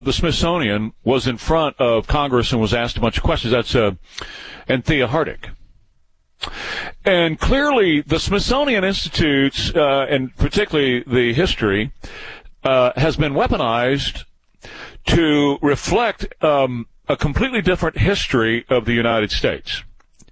the Smithsonian was in front of Congress and was asked a bunch of questions. That's Anthea Hardig. And clearly the Smithsonian Institutes, and particularly the history, has been weaponized to reflect a completely different history of the United States.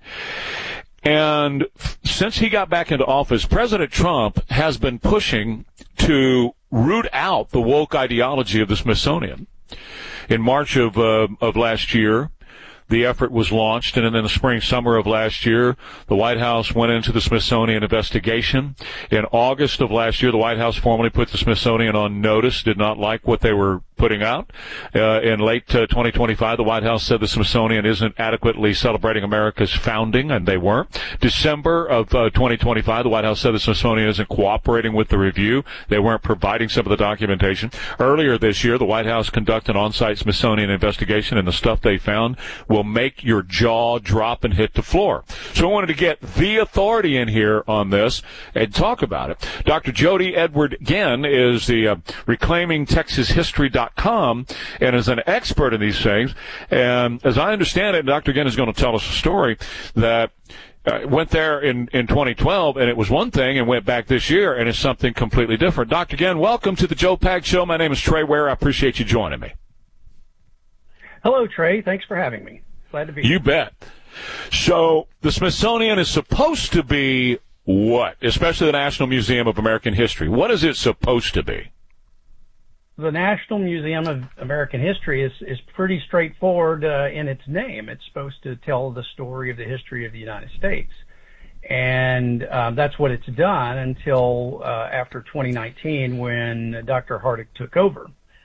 And since he got back into office, President Trump has been pushing to root out the woke ideology of the Smithsonian. In March of last year, the effort was launched, and in the spring, summer of last year, the White House went into the Smithsonian investigation. In August of last year, the White House formally put the Smithsonian on notice, did not like what they were putting out. In late 2025, the White House said the Smithsonian isn't adequately celebrating America's founding, and they weren't. December of 2025, the White House said the Smithsonian isn't cooperating with the review. They weren't providing some of the documentation. Earlier this year, the White House conducted an on-site Smithsonian investigation, and the stuff they found will make your jaw drop and hit the floor. So I wanted to get the authority in here on this and talk about it. Dr. Jody Edward Genn is the ReclaimingTexasHistory.com and is an expert in these things. And as I understand it, Dr. Genn is going to tell us a story that went there in 2012, and it was one thing, and went back this year, and it's something completely different. Dr. Genn, welcome to the Joe Pags Show. My name is Trey Ware. I appreciate you joining me. Hello, Trey. Thanks for having me. Glad to be here. You bet. So the Smithsonian is supposed to be what? Especially the National Museum of American History. What is it supposed to be? The National Museum of American History is pretty straightforward in its name. It's supposed to tell the story of the history of the United States. And that's what it's done until after 2019 when Dr. Hardig took over.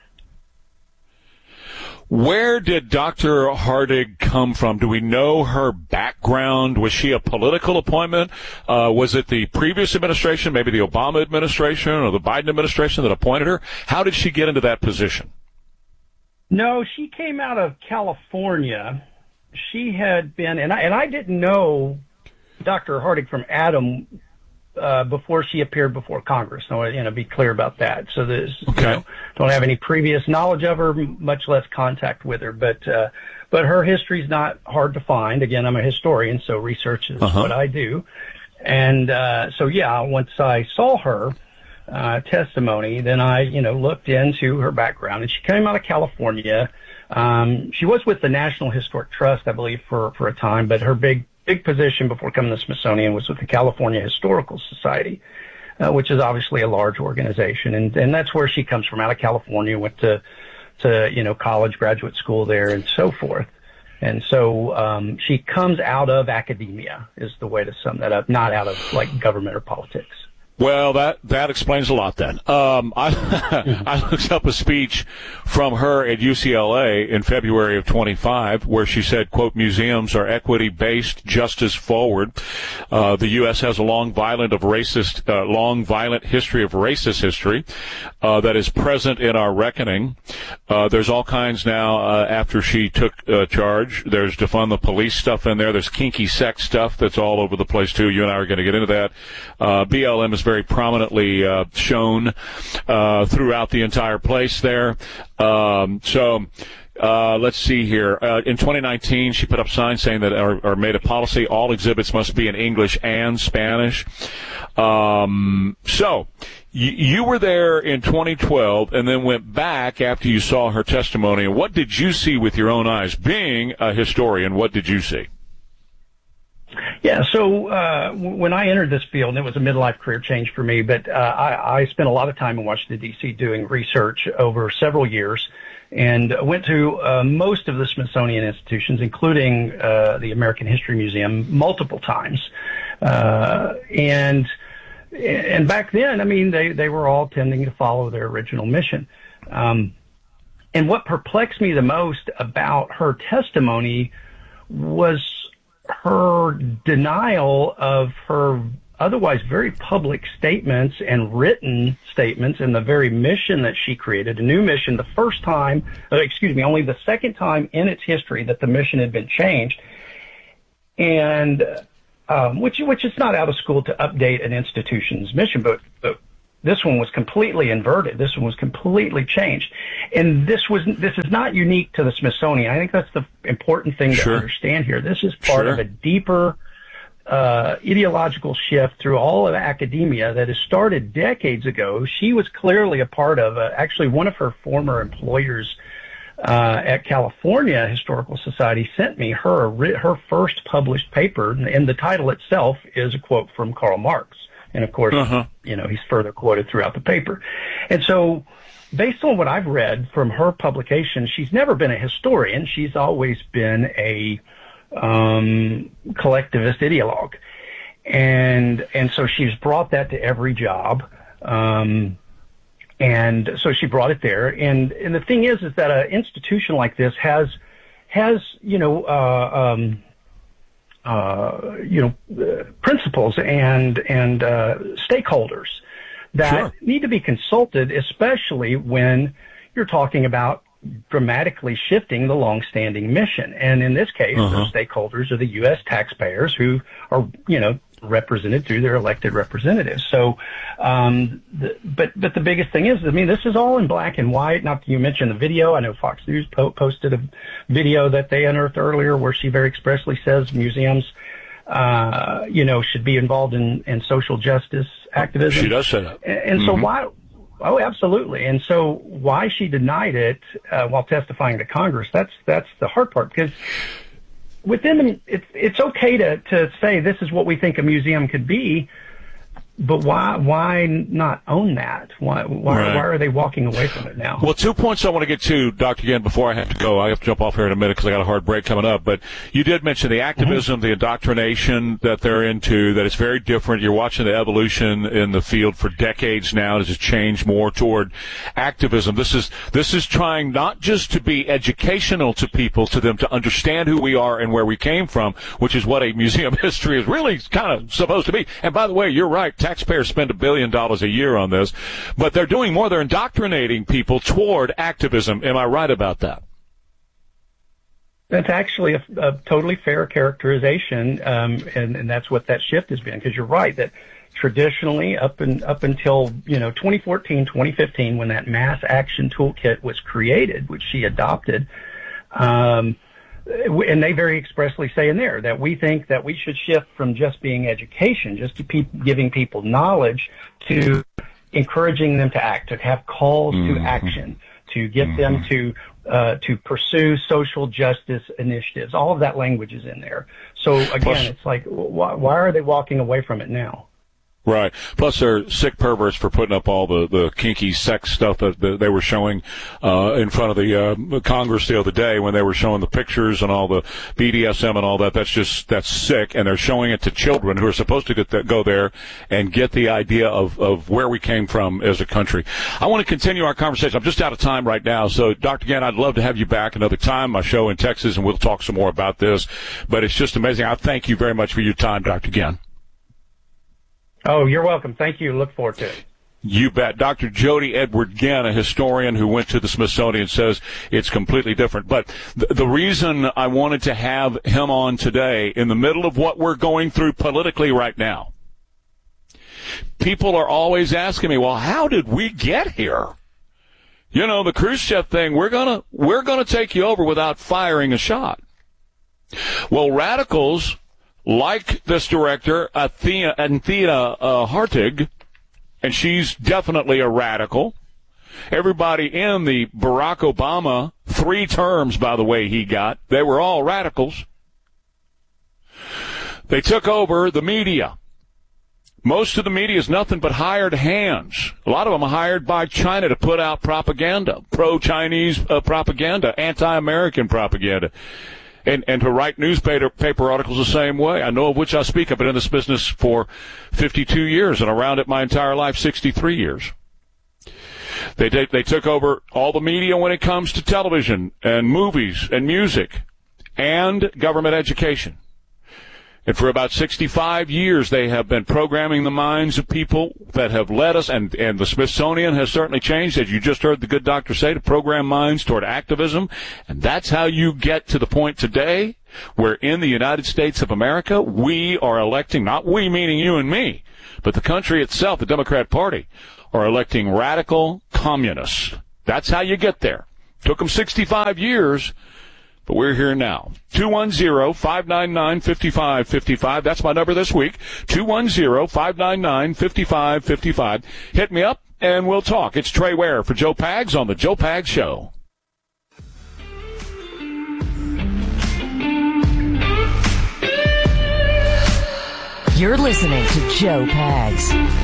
Where did Dr. Hardig come from? Do we know her background? Was she a political appointment? Was it the previous administration, maybe the Obama administration or the Biden administration that appointed her? How did she get into that position? No, she came out of California. She had been, and I didn't know Dr. Hardig from Adam before she appeared before Congress. So, be clear about that. So there's, okay. Don't have any previous knowledge of her, much less contact with her. But her history's not hard to find. Again, I'm a historian, so research is what I do. And once I saw her testimony, then I, looked into her background. And she came out of California. She was with the National Historic Trust, I believe, for a time, but her big position before coming to the Smithsonian was with the California Historical Society, which is obviously a large organization. And that's where she comes from, out of California, went to college, graduate school there, and so forth. And so she comes out of academia, is the way to sum that up, not out of, government or politics. Well, that explains a lot then. I looked up a speech from her at UCLA in February of 25 where she said, quote, museums are equity-based, justice forward. The U.S. has a long, violent history of racist history that is present in our reckoning. There's all kinds now after she took charge. There's defund the police stuff in there. There's kinky sex stuff that's all over the place, too. You and I are going to get into that. BLM is very prominently shown throughout the entire place there. Let's see here. In 2019, she put up signs saying that, or made a policy, all exhibits must be in English and Spanish. So you were there in 2012 and then went back after you saw her testimony. And what did you see with your own eyes? Being a historian, what did you see? Yeah, so when I entered this field, and it was a midlife career change for me, but I spent a lot of time in Washington, D.C. doing research over several years and went to most of the Smithsonian institutions, including the American History Museum, multiple times. And back then, they were all tending to follow their original mission. And what perplexed me the most about her testimony was her denial of her otherwise very public statements and written statements and the very mission that she created, a new mission, only the second time in its history that the mission had been changed. And which is not out of school to update an institution's mission, but This one was completely inverted. This one was completely changed. And this is not unique to the Smithsonian. I think that's the important thing to understand here. This is part of a deeper ideological shift through all of academia that has started decades ago. She was clearly a part of, actually one of her former employers at California Historical Society sent me her first published paper, and the title itself is a quote from Karl Marx. And of course, he's further quoted throughout the paper. And so based on what I've read from her publication, she's never been a historian. She's always been a collectivist ideologue. And so she's brought that to every job. And so she brought it there. And the thing is that an institution like this has principles and stakeholders that need to be consulted, especially when you're talking about dramatically shifting the long-standing mission. And in this case, the stakeholders are the U.S. taxpayers who are, represented through their elected representatives. So, but the biggest thing is, this is all in black and white. Not you mentioned the video. I know Fox News posted a video that they unearthed earlier where she very expressly says museums, should be involved in social justice activism. She does say that. And so why? Oh, absolutely. And so why she denied it while testifying to Congress, that's the hard part, because within them, it's okay to say this is what we think a museum could be, but why not own that? Why are they walking away from it now? Well, 2 points I want to get to, Dr. Gann, before I have to go. I have to jump off here in a minute because I got a hard break coming up. But you did mention the activism, the indoctrination that they're into, that it's very different. You're watching the evolution in the field for decades now. It has changed more toward activism. This is trying not just to be educational to people, to them to understand who we are and where we came from, which is what a museum history is really kind of supposed to be. And by the way, you're right. Taxpayers spend $1 billion a year on this, but they're doing more. They're indoctrinating people toward activism. Am I right about that? That's actually a totally fair characterization, and that's what that shift has been. Because you're right that traditionally, up until 2014, 2015, when that mass action toolkit was created, which she adopted. And they very expressly say in there that we think that we should shift from just being education, just to giving people knowledge, to encouraging them to act, to have calls to action, to get them to pursue social justice initiatives. All of that language is in there. So again, it's like, why are they walking away from it now? Right. Plus, they're sick perverts for putting up all the kinky sex stuff that they were showing in front of the Congress the other day when they were showing the pictures and all the BDSM and all that. That's sick, and they're showing it to children who are supposed to go there and get the idea of where we came from as a country. I want to continue our conversation. I'm just out of time right now, so Dr. Gann, I'd love to have you back another time, my show in Texas, and we'll talk some more about this. But it's just amazing. I thank you very much for your time, Dr. Gann. Oh, you're welcome. Thank you. Look forward to it. You bet. Dr. Jody Edward Gann, a historian who went to the Smithsonian, says it's completely different. But the reason I wanted to have him on today, in the middle of what we're going through politically right now, people are always asking me, well, how did we get here? The Khrushchev thing, we're gonna take you over without firing a shot. Well, radicals like this director, Anthea Hartig, and she's definitely a radical. Everybody in the Barack Obama 3 terms, by the way, he got, they were all radicals. They took over the media. Most of the media is nothing but hired hands. A lot of them are hired by China to put out propaganda, pro-Chinese propaganda, anti-American propaganda. And to write newspaper articles the same way. I know of which I speak. I've been in this business for 52 years and around it my entire life, 63 years. They took over all the media when it comes to television and movies and music and government education. And for about 65 years, they have been programming the minds of people that have led us, and the Smithsonian has certainly changed, as you just heard the good doctor say, to program minds toward activism. And that's how you get to the point today where in the United States of America, we are electing, not we meaning you and me, but the country itself, the Democrat Party, are electing radical communists. That's how you get there. Took them 65 years, but we're here now. 210-599-5555. That's my number this week. 210-599-5555. Hit me up, and we'll talk. It's Trey Ware for Joe Pags on The Joe Pags Show. You're listening to Joe Pags.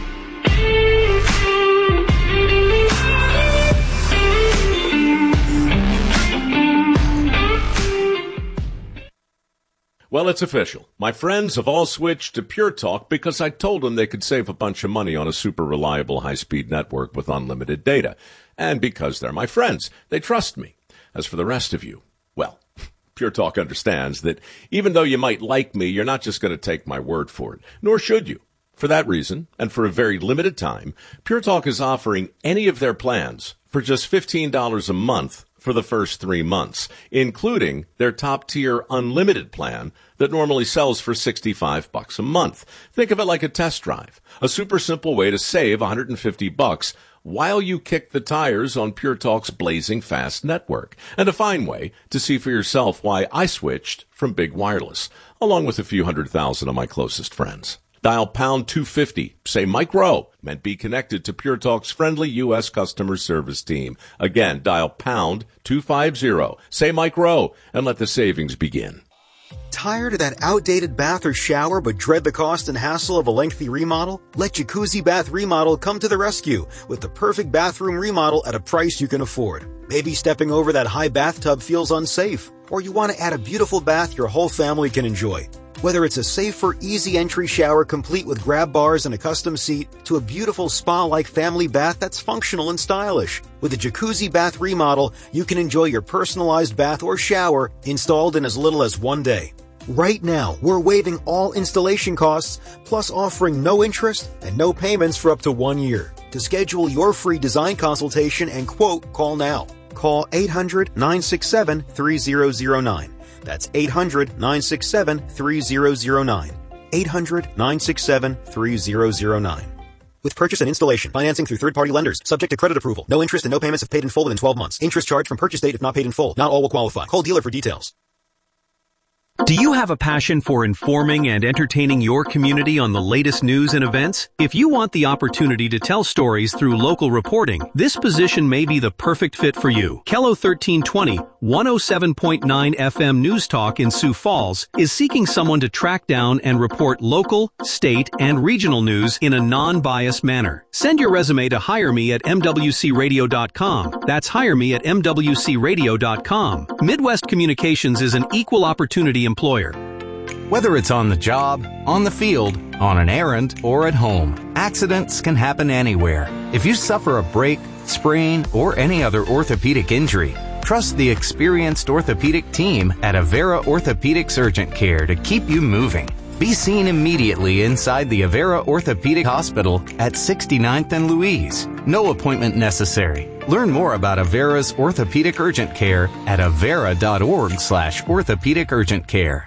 Well, it's official. My friends have all switched to Pure Talk because I told them they could save a bunch of money on a super reliable high-speed network with unlimited data. And because they're my friends, they trust me. As for the rest of you, well, Pure Talk understands that even though you might like me, you're not just going to take my word for it, nor should you. For that reason, and for a very limited time, Pure Talk is offering any of their plans for just $15 a month for the first 3 months, including their top-tier unlimited plan that normally sells for $65 a month. Think of it like a test drive, a super simple way to save $150 while you kick the tires on Pure Talk's blazing fast network, and a fine way to see for yourself why I switched from big wireless, along with a few 100,000 of my closest friends. Dial pound 250, say Mike Rowe, and be connected to Pure Talk's friendly U.S. customer service team. Again, dial pound 250, say Mike Rowe, and let the savings begin. Tired of that outdated bath or shower but dread the cost and hassle of a lengthy remodel? Let Jacuzzi Bath Remodel come to the rescue with the perfect bathroom remodel at a price you can afford. Maybe stepping over that high bathtub feels unsafe, or you want to add a beautiful bath your whole family can enjoy. Whether it's a safer, easy entry shower complete with grab bars and a custom seat, to a beautiful spa-like family bath that's functional and stylish. With a Jacuzzi Bath Remodel, you can enjoy your personalized bath or shower installed in as little as 1 day. Right now, we're waiving all installation costs, plus offering no interest and no payments for up to 1 year. To schedule your free design consultation and quote, call now. Call 800-967-3009. That's 800-967-3009. 800-967-3009. With purchase and installation, financing through third-party lenders, subject to credit approval. No interest and no payments if paid in full within 12 months. Interest charged from purchase date if not paid in full. Not all will qualify. Call dealer for details. Do you have a passion for informing and entertaining your community on the latest news and events? If you want the opportunity to tell stories through local reporting, this position may be the perfect fit for you. KELO 1320, 107.9 FM News Talk in Sioux Falls is seeking someone to track down and report local, state, and regional news in a non-biased manner. Send your resume to hireme@mwcradio.com. That's hireme@mwcradio.com. Midwest Communications is an equal opportunity employer. Whether it's on the job, on the field, on an errand, or at home, accidents can happen anywhere. If you suffer a break, sprain, or any other orthopedic injury, trust the experienced orthopedic team at Avera Orthopedics Urgent Care to keep you moving. Be seen immediately inside the Avera Orthopedic Hospital at 69th and Louise. No appointment necessary. Learn more about Avera's Orthopedic Urgent Care at avera.org/orthopedic urgent care.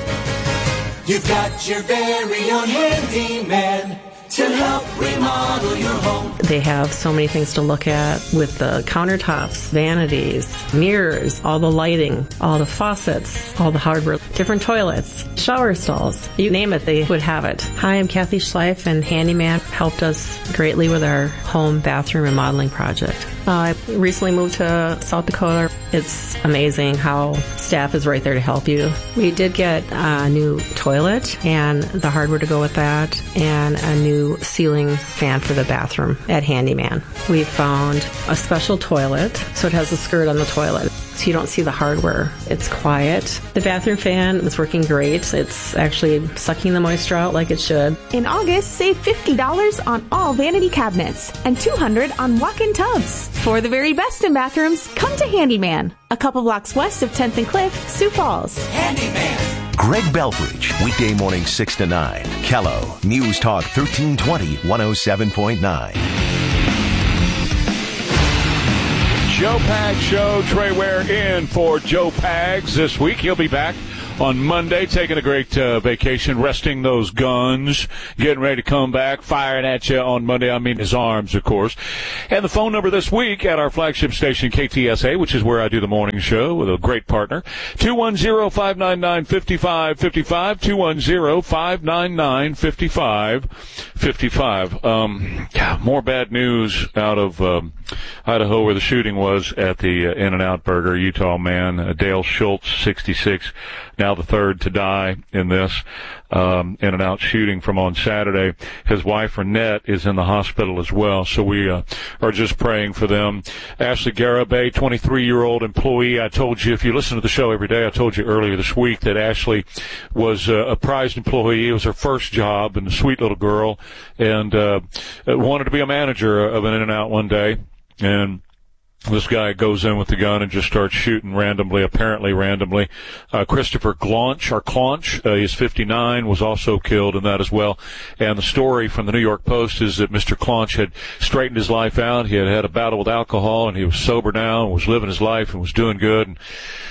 You've got your very own handyman to help remodel your home. They have so many things to look at with the countertops, vanities, mirrors, all the lighting, all the faucets, all the hardware, different toilets, shower stalls. You name it, they would have it. Hi, I'm Kathy Schleif, and Handyman helped us greatly with our home bathroom remodeling project. I recently moved to South Dakota. It's amazing how staff is right there to help you. We did get a new toilet and the hardware to go with that, and a new ceiling fan for the bathroom at Handyman. We found a special toilet, so it has a skirt on the toilet, so you don't see the hardware. It's quiet. The bathroom fan is working great. It's actually sucking the moisture out like it should. In August, save $50 on all vanity cabinets and $200 on walk-in tubs. For the very best in bathrooms, come to Handyman, a couple blocks west of 10th and Cliff, Sioux Falls. Handyman. Greg Belfridge, weekday morning 6 to 9. KELO, News Talk 1320, 107.9. Joe Pags Show. Trey Ware in for Joe Pags this week. He'll be back on Monday, taking a great vacation, resting those guns, getting ready to come back, firing at you on Monday. I mean his arms, of course. And the phone number this week at our flagship station, KTSA, which is where I do the morning show with a great partner, 210-599-5555, 210-599-5555. More bad news out of Idaho, where the shooting was at the In-N-Out Burger. Utah man, Dale Schultz, 66, now the third to die in this In-N-Out shooting from on Saturday. His wife, Renette, is in the hospital as well, so we are just praying for them. Ashley Garibay, 23-year-old employee. I told you, if you listen to the show every day, I told you earlier this week that Ashley was a prized employee. It was her first job, and a sweet little girl, and wanted to be a manager of an In-N-Out one day. And this guy goes in with the gun and just starts shooting apparently randomly. Christopher Claunch, he's 59, was also killed in that as well. And the story from the New York Post is that Mr. Claunch had straightened his life out. He had had a battle with alcohol, and he was sober now and was living his life and was doing good. And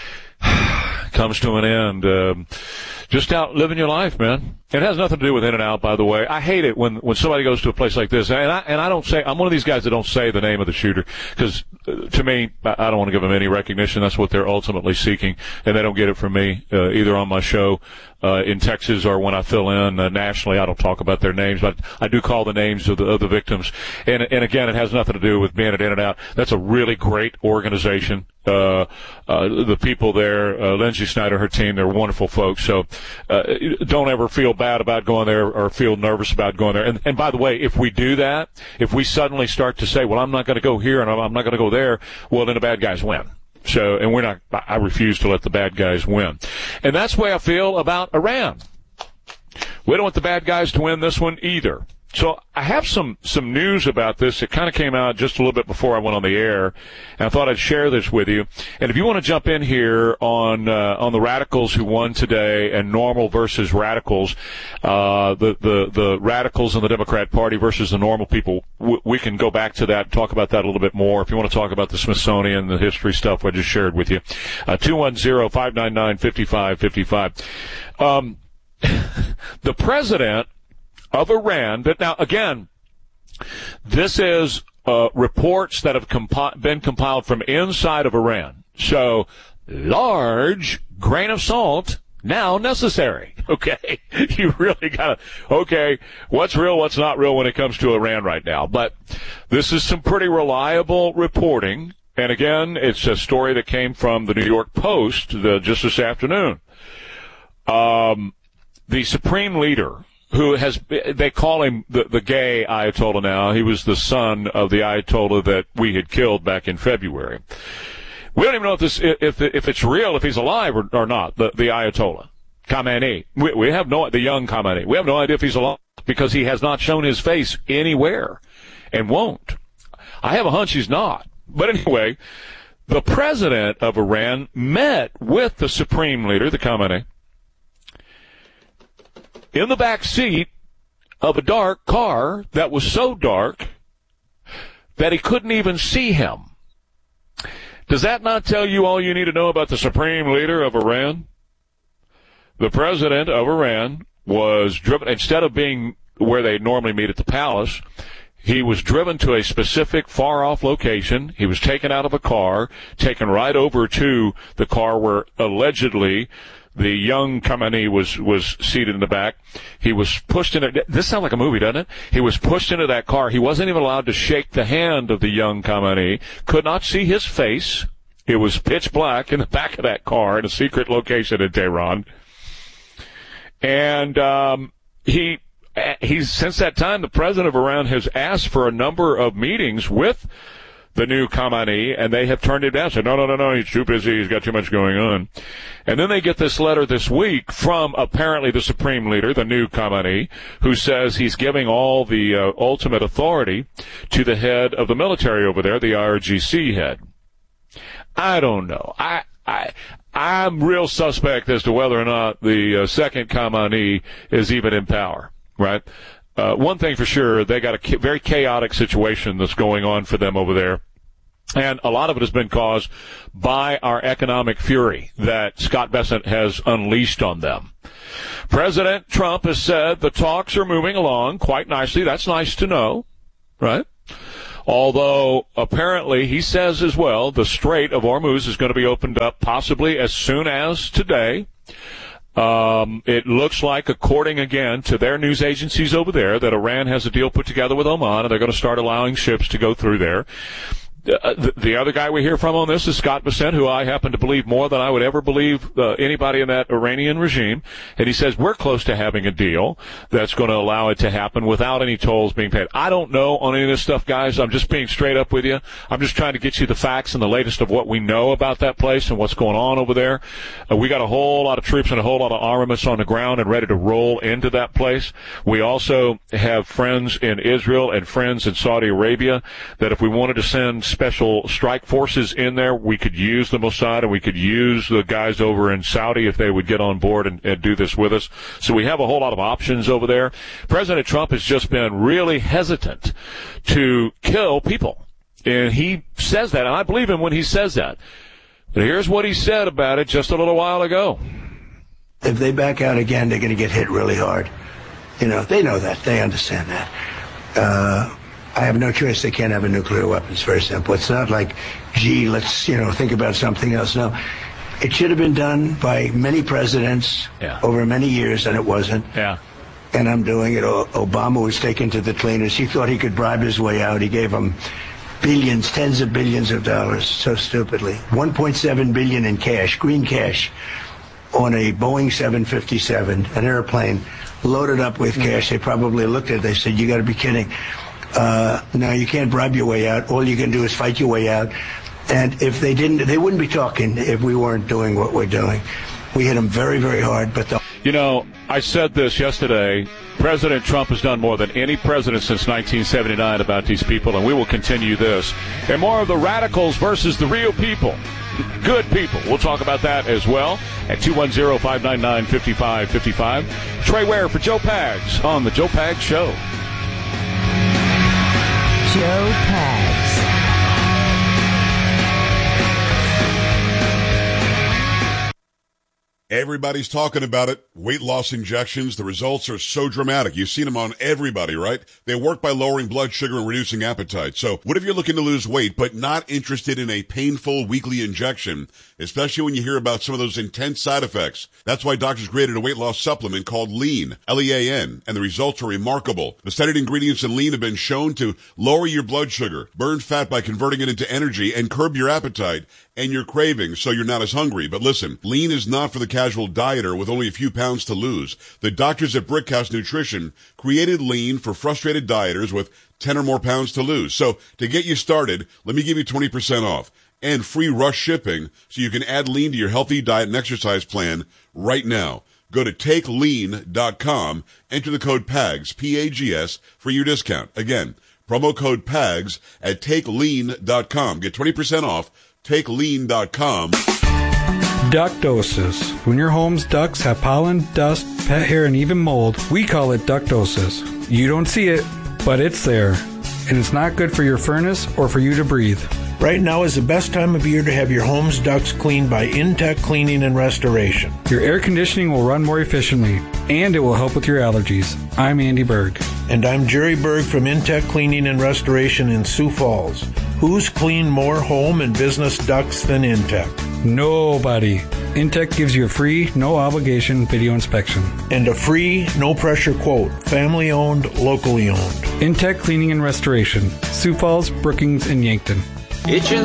comes to an end. Just out living your life, man. It has nothing to do with In-N-Out, by the way. I hate it when somebody goes to a place like this, and I don't say, I'm one of these guys that don't say the name of the shooter, because to me, I don't want to give them any recognition. That's what they're ultimately seeking, and they don't get it from me, either on my show in Texas or when I fill in nationally. I don't talk about their names, but I do call the names of the victims. And again, it has nothing to do with being at In-N-Out. That's a really great organization. The people there, Lindsay Snyder, her team, they're wonderful folks. So don't ever feel bad about going there or feel nervous about going there. And by the way, if we do that, if we suddenly start to say, well, I'm not going to go here and I'm not going to go there, well, then the bad guys win. So, and I refuse to let the bad guys win. And that's the way I feel about Iran. We don't want the bad guys to win this one either. So I have some news about this. It kind of came out just a little bit before I went on the air, and I thought I'd share this with you. And if you want to jump in here on the radicals who won today and normal versus radicals, the radicals in the Democrat Party versus the normal people, we can go back to that and talk about that a little bit more. If you want to talk about the Smithsonian, the history stuff I just shared with you, 210-599-5555. The president of Iran, but now again, this is reports that have been compiled from inside of Iran. So, large grain of salt now necessary. Okay, you really gotta. Okay, what's real, what's not real when it comes to Iran right now? But this is some pretty reliable reporting. And again, it's a story that came from the New York Post just this afternoon. The supreme leader, who they call him the gay Ayatollah now. He was the son of the Ayatollah that we had killed back in February. We don't even know if it's real, if he's alive or not, the Ayatollah. Khamenei. We have the young Khamenei. We have no idea if he's alive because he has not shown his face anywhere and won't. I have a hunch he's not. But anyway, the president of Iran met with the supreme leader, the Khamenei, in the back seat of a dark car that was so dark that he couldn't even see him. Does that not tell you all you need to know about the supreme leader of Iran? The president of Iran was driven, instead of being where they normally meet at the palace, he was driven to a specific far-off location. He was taken out of a car, taken right over to the car where allegedly the young Khamenei was seated in the back. He was pushed into, this sounds like a movie, doesn't it? He was pushed into that car. He wasn't even allowed to shake the hand of the young Khamenei. Could not see his face. It was pitch black in the back of that car in a secret location in Tehran. And he's since that time, the president of Iran has asked for a number of meetings with the new Khamenei, and they have turned him down. Said, no, he's too busy. He's got too much going on. And then they get this letter this week from apparently the supreme leader, the new Khamenei, who says he's giving all the ultimate authority to the head of the military over there, the IRGC head. I don't know. I'm real suspect as to whether or not the second Khamenei is even in power, right? One thing for sure, they got a very chaotic situation that's going on for them over there. And a lot of it has been caused by our economic fury that Scott Bessent has unleashed on them. President Trump has said the talks are moving along quite nicely. That's nice to know, right? Although apparently he says as well the Strait of Hormuz is going to be opened up possibly as soon as today. It looks like, according again to their news agencies over there, that Iran has a deal put together with Oman, and they're going to start allowing ships to go through there. The other guy we hear from on this is Scott Bessent, who I happen to believe more than I would ever believe anybody in that Iranian regime. And he says we're close to having a deal that's going to allow it to happen without any tolls being paid. I don't know on any of this stuff, guys. I'm just being straight up with you. I'm just trying to get you the facts and the latest of what we know about that place and what's going on over there. We got a whole lot of troops and a whole lot of armaments on the ground and ready to roll into that place. We also have friends in Israel and friends in Saudi Arabia that if we wanted to send special strike forces in there, we could use the Mossad and we could use the guys over in Saudi if they would get on board and do this with us. So we have a whole lot of options over there. President Trump has just been really hesitant to kill people. And he says that, and I believe him when he says that. But here's what he said about it just a little while ago. If they back out again, they're going to get hit really hard. You know, they know that. They understand that. I have no choice. They can't have a nuclear weapon. It's very simple. It's not like, gee, let's, think about something else. No. It should have been done by many presidents over many years, and it wasn't. Yeah. And I'm doing it. Obama was taken to the cleaners. He thought he could bribe his way out. He gave them billions, tens of billions of dollars, so stupidly. $1.7 billion in cash, green cash, on a Boeing 757, an airplane loaded up with cash. They probably looked at it. They said, you got to be kidding. No, you can't bribe your way out. All you can do is fight your way out. And if they didn't, they wouldn't be talking if we weren't doing what we're doing. We hit them very, very hard. But I said this yesterday. President Trump has done more than any president since 1979 about these people, and we will continue this. And more of the radicals versus the real people. Good people. We'll talk about that as well at 210-599-5555. Trey Ware for Joe Pags on The Joe Pags Show. Joe Pags. Everybody's talking about it. Weight loss injections. The results are so dramatic. You've seen them on everybody, right? They work by lowering blood sugar and reducing appetite. So what if you're looking to lose weight but not interested in a painful weekly injection, especially when you hear about some of those intense side effects? That's why doctors created a weight loss supplement called Lean, L-E-A-N, and the results are remarkable. The studied ingredients in Lean have been shown to lower your blood sugar, burn fat by converting it into energy, and curb your appetite and your cravings so you're not as hungry. But listen, Lean is not for the casual dieter with only a few pounds to lose. The doctors at Brickhouse Nutrition created Lean for frustrated dieters with 10 or more pounds to lose. So to get you started, let me give you 20% off and free rush shipping so you can add Lean to your healthy diet and exercise plan right now. Go to takelean.com, enter the code PAGS, P-A-G-S, for your discount. Again, promo code PAGS at takelean.com. Get 20% off. TakeLean.com. Ductosis. When your home's ducts have pollen, dust, pet hair, and even mold, we call it ductosis. You don't see it, but it's there. And it's not good for your furnace or for you to breathe. Right now is the best time of year to have your home's ducts cleaned by Intech Cleaning and Restoration. Your air conditioning will run more efficiently, and it will help with your allergies. I'm Andy Berg. And I'm Jerry Berg from Intech Cleaning and Restoration in Sioux Falls. Who's cleaned more home and business ducts than Intech? Nobody. Intech gives you a free, no-obligation video inspection. And a free, no-pressure quote. Family-owned, locally owned. Intech Cleaning and Restoration. Sioux Falls, Brookings, and Yankton.